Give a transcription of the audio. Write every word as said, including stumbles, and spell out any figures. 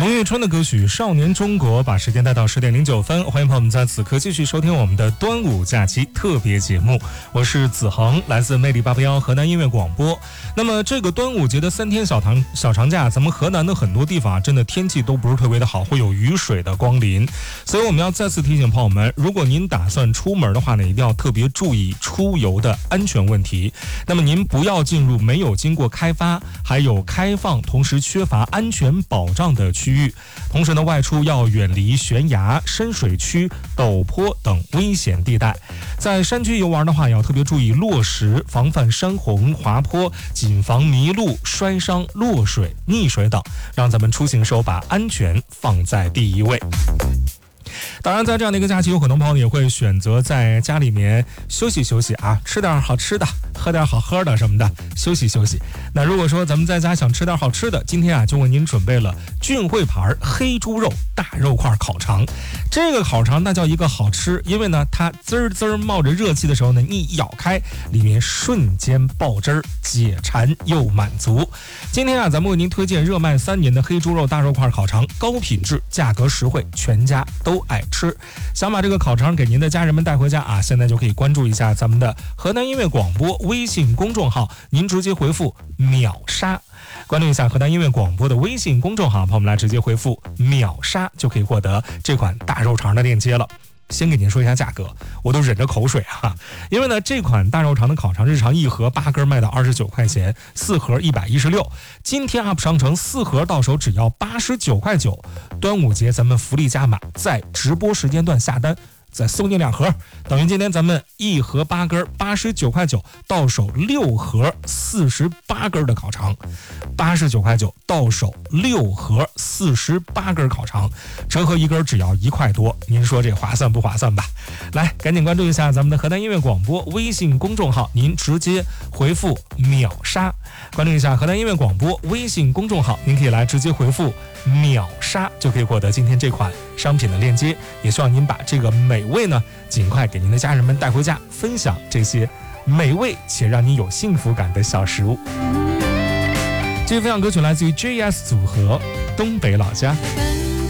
林月春的歌曲《少年中国》，把时间带到十点零九分。欢迎朋友们在此刻继续收听我们的端午假期特别节目，我是子恒，来自魅力八八幺河南音乐广播。那么这个端午节的三天小长小长假，咱们河南的很多地方啊，真的天气都不是特别的好，会有雨水的光临。所以我们要再次提醒朋友们，如果您打算出门的话呢，一定要特别注意出游的安全问题。那么您不要进入没有经过开发、还有开放，同时缺乏安全保障的区域。同时呢，外出要远离悬崖、深水区、陡坡等危险地带。在山区游玩的话，也要特别注意落石，防范山洪、滑坡，谨防迷路、摔伤、落水、溺水等，让咱们出行时候把安全放在第一位。当然，在这样的一个假期，有很多朋友也会选择在家里面休息休息啊，吃点好吃的，喝点好喝的什么的，休息休息。那如果说咱们在家想吃点好吃的，今天啊就为您准备了俊汇牌黑猪肉大肉块烤肠。这个烤肠那叫一个好吃，因为呢它滋滋冒着热气的时候呢，一咬开，里面瞬间爆汁儿，解馋又满足。今天啊，咱们为您推荐热卖三年的黑猪肉大肉块烤肠，高品质，价格实惠，全家都爱吃。想把这个烤肠给您的家人们带回家啊，现在就可以关注一下咱们的河南音乐广播微信公众号，您直接回复秒杀，关注一下河南音乐广播的微信公众号，朋友们来直接回复秒杀就可以获得这款大肉肠的链接了。先给您说一下价格，我都忍着口水啊，因为呢这款大肉肠的烤肠日常一盒八根卖到二十九块钱，四盒一百一十六，今天 up 商城四盒到手只要八十九块九，端午节咱们福利加码，在直播时间段下单再送你两盒，等于今天咱们一盒八根八十九块九，到手六盒四十八根的烤肠，八十九块九到手六盒四十八根烤肠，折合一根只要一块多，您说这划算不划算吧？来，赶紧关注一下咱们的河南音乐广播微信公众号，您直接回复秒杀，关注一下河南音乐广播微信公众号，您可以来直接回复秒杀就可以获得今天这款商品的链接。也希望您把这个美味呢尽快给您的家人们带回家，分享这些美味且让您有幸福感的小食物。这分享歌曲来自于 J S 组合东北老家。